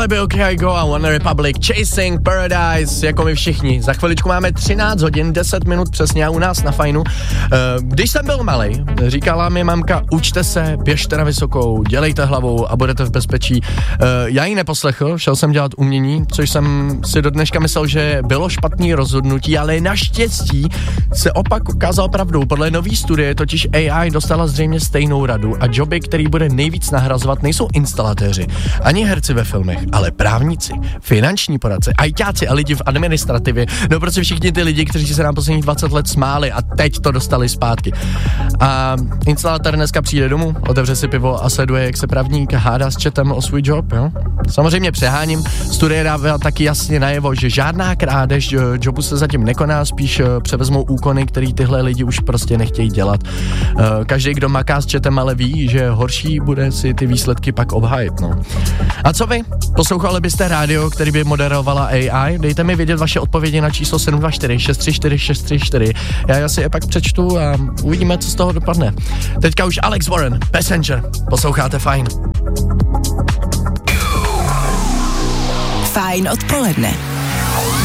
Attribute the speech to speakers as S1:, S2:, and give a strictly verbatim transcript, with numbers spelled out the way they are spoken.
S1: Tohle byl Kygo a One Republic, Chasing Paradise, jako my všichni. Za chviličku máme třináct hodin, deset minut přesně a u nás na Fajnu. Když jsem byl malej, říkala mi mamka, učte se, běžte na vysokou, dělejte hlavou a budete v bezpečí. Já ji neposlechl, šel jsem dělat umění, což jsem si do dneška myslel, že bylo špatný rozhodnutí, ale naštěstí se opak ukázal pravdou. Podle nový studie totiž A I dostala zřejmě stejnou radu a joby, který bude nejvíc nahrazovat, nejsou instalatéři, ani herci ve filmech, ale právníci, finanční poradci, ajťáci a lidi v administrativě, no prostě všichni ty lidi, kteří se nám posledních dvacet let smáli a teď to dostali zpátky. A instalatér dneska přijde domů, otevře si pivo a sleduje, jak se právník hádá s chatem o svůj job, jo? Samozřejmě přeháním, studie dává taky jasně najevo, že žádná krádež jobu se zatím nekoná, spíš převezmou úkony, který tyhle lidi už prostě nechtějí dělat. Každý, kdo maká s chatem, ale ví, že horší bude si ty výsledky pak obhájit, no. A co vy? Poslouchali byste rádio, který by moderovala A I? Dejte mi vědět vaše odpovědi na číslo sedm dva čtyři šest tři čtyři šest tři čtyři. Já si je pak přečtu a uvidíme, co z toho dopadne. Teďka už Alex Warren, Passenger. Posloucháte Fajn.
S2: Fajn odpoledne.